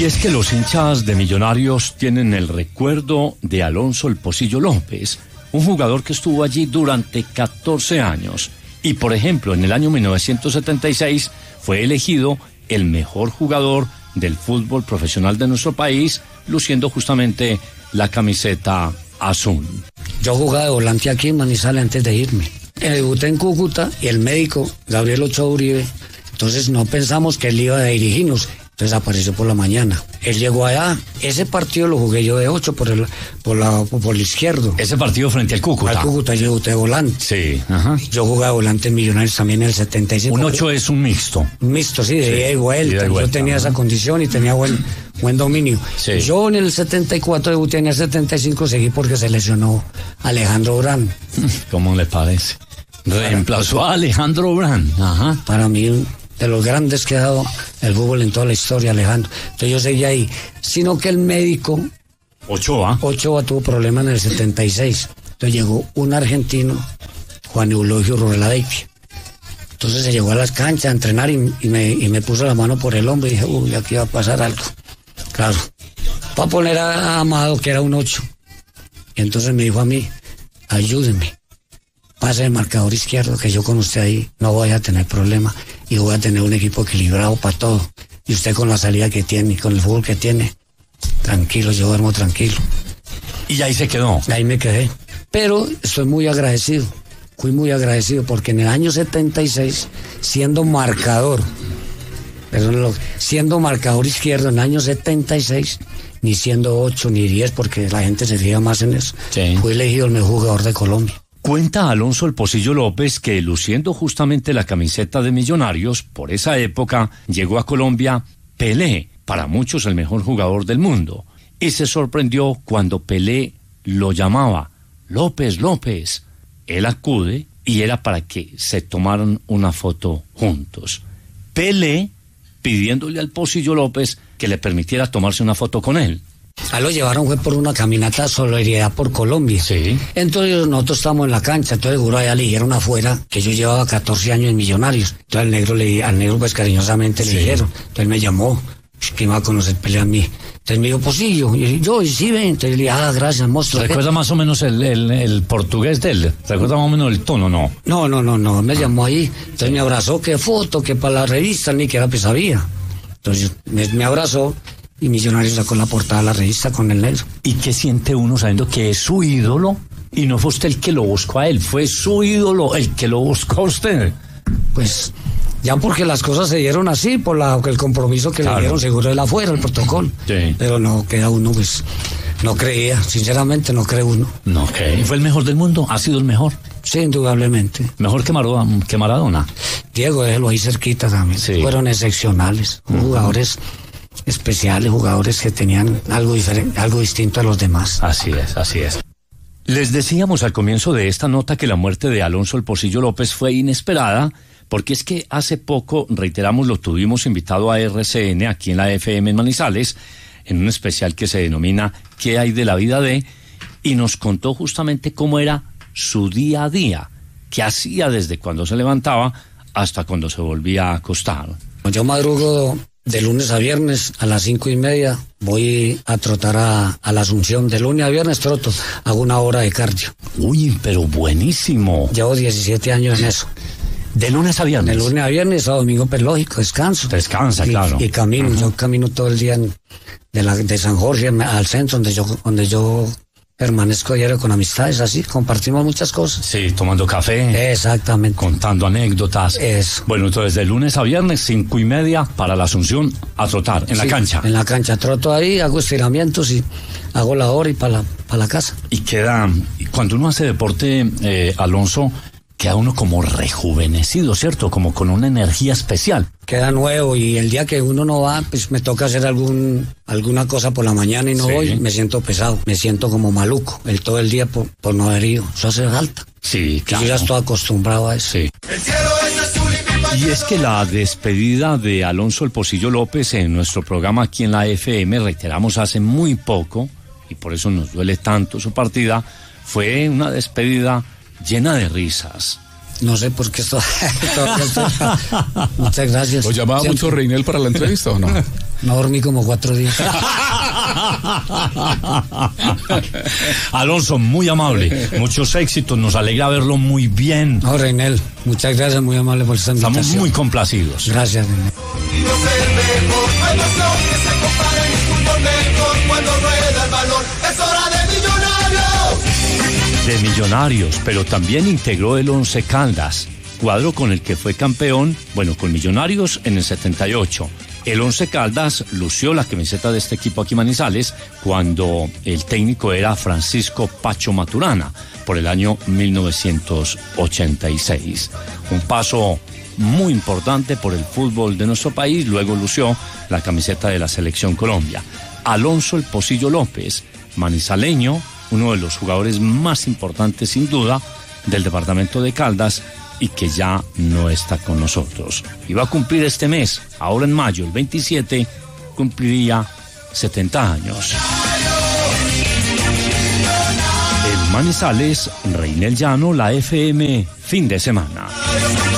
Y es que los hinchas de Millonarios tienen el recuerdo de Alonso El Pocillo López, un jugador que estuvo allí durante 14 años. Y, por ejemplo, en el año 1976 fue elegido el mejor jugador del fútbol profesional de nuestro país, luciendo justamente la camiseta azul. Yo jugaba de volante aquí en Manizales antes de irme. Debuté en Cúcuta y el médico, Gabriel Ochoa Uribe, entonces no pensamos que él iba a dirigirnos. Entonces apareció por la mañana. Él llegó allá. Ese partido lo jugué yo de 8 por el izquierdo. Ese partido frente al Cúcuta. Al Cúcuta yo debuté de volante. Sí, ajá. Yo jugaba de volante en Millonarios también en el 75. Un 8 es un mixto. Un mixto, sí, de ida y vuelta. Yo tenía esa condición y tenía buen dominio. Sí. Yo en el 74 debuté, en el 75 seguí porque se lesionó Alejandro Brand. ¿Cómo le parece? Reemplazó a Alejandro Brand. Ajá. Para mí, de los grandes que ha dado el fútbol en toda la historia, Alejandro. Entonces yo seguía ahí. Sino que el médico Ochoa tuvo problemas en el 76. Entonces llegó un argentino, Juan Eulogio Rurreladeipi. Entonces se llegó a las canchas a entrenar y me puso la mano por el hombro y dije, uy, aquí va a pasar algo. Claro. Para poner a Amado, que era un 8. Y entonces me dijo a mí, ayúdeme. Pase el marcador izquierdo, que yo con usted ahí no voy a tener problema y voy a tener un equipo equilibrado para todo. Y usted con la salida que tiene y con el fútbol que tiene, tranquilo, yo duermo tranquilo. Y ahí se quedó. Ahí me quedé. Pero estoy muy agradecido, fui muy agradecido porque en el año 76, siendo marcador izquierdo en el año 76, ni siendo 8 ni 10, porque la gente se fija más en eso, sí. Fui elegido el mejor jugador de Colombia. Cuenta Alonso El Pocillo López que, luciendo justamente la camiseta de Millonarios, por esa época llegó a Colombia Pelé, para muchos el mejor jugador del mundo, y se sorprendió cuando Pelé lo llamaba López, López. Él acude y era para que se tomaran una foto juntos. Pelé pidiéndole al Pocillo López que le permitiera tomarse una foto con él. A lo llevaron fue por una caminata de solidaridad por Colombia. Sí. Entonces nosotros estábamos en la cancha, entonces seguro allá le dijeron afuera que yo llevaba 14 años en Millonarios. Entonces al negro pues cariñosamente le dijeron. Entonces me llamó, que me va a conocer Pelé a mí. Entonces me dijo, Pocillo, y yo, sí ven. Entonces le dije, gracias, monstruo. ¿Recuerda más o menos el portugués de él? ¿Recuerda más o menos el tono, no? No, me llamó ahí. Entonces me abrazó, qué foto, que para la revista, ni que era pues sabía. Entonces me abrazó. Y Millonarios sacó la portada de la revista con el negro. ¿Y qué siente uno sabiendo que es su ídolo? Y no fue usted el que lo buscó a él, fue su ídolo el que lo buscó a usted. Pues ya porque las cosas se dieron así, por el compromiso que le dieron, seguro él afuera, el protocolo. Sí. Pero no queda uno, pues, no creía, sinceramente no cree uno. No cree. ¿Y fue el mejor del mundo? ¿Ha sido el mejor? Sí, indudablemente. ¿Mejor que Maradona? Diego, déjelo ahí cerquita también. Sí. Fueron excepcionales, jugadores especiales, jugadores que tenían algo diferente, algo distinto a los demás. Así es. Les decíamos al comienzo de esta nota que la muerte de Alonso El Pocillo López fue inesperada, porque es que hace poco, reiteramos, lo tuvimos invitado a RCN aquí en la FM en Manizales, en un especial que se denomina ¿Qué hay de la vida de? Y nos contó justamente cómo era su día a día, qué hacía desde cuando se levantaba hasta cuando se volvía a acostar. Yo madrugo de lunes a viernes a las 5:30, voy a trotar a la Asunción. De lunes a viernes troto, hago 1 hora de cardio. Uy, pero buenísimo. Llevo 17 años en eso. ¿De lunes a viernes? De lunes a viernes, a domingo, pues lógico, descanso. Descansa, claro. Y camino, yo camino todo el día de San Jorge al centro, donde yo permanezco diario con amistades, así, compartimos muchas cosas. Sí, tomando café. Exactamente. Contando anécdotas. Eso. Bueno, entonces de lunes a viernes, 5:30 para la Asunción a trotar, en la cancha. En la cancha, troto ahí, hago estiramientos y hago la hora y para la casa. Y cuando uno hace deporte, Alonso, queda uno como rejuvenecido, ¿cierto? Como con una energía especial. Queda nuevo, y el día que uno no va, pues me toca hacer alguna cosa por la mañana y no voy, me siento pesado, me siento como maluco, todo el día por no haber ido. Eso hace falta. Sí, claro. Yo ya estoy acostumbrado a eso. Sí. Y es que la despedida de Alonso El Pocillo López en nuestro programa aquí en la FM, reiteramos hace muy poco, y por eso nos duele tanto su partida, fue una despedida llena de risas. No sé por qué esto. Muchas gracias. ¿Lo llamaba mucho Reinel para la entrevista o no? No dormí como 4 días. Alonso, muy amable, muchos éxitos, nos alegra verlo muy bien. No, Reinel, muchas gracias, muy amable por esta invitación. Estamos muy complacidos. Gracias, Reinel. De Millonarios, pero también integró el Once Caldas, cuadro con el que fue campeón, con Millonarios en el 78. El Once Caldas lució la camiseta de este equipo aquí en Manizales cuando el técnico era Francisco Pacho Maturana, por el año 1986. Un paso muy importante por el fútbol de nuestro país, luego lució la camiseta de la Selección Colombia. Alonso El Pocillo López, manizaleño, uno de los jugadores más importantes sin duda del departamento de Caldas y que ya no está con nosotros. Iba a cumplir este mes, ahora en mayo, el 27, cumpliría 70 años. En Manizales, Reinel Llano, la FM, fin de semana.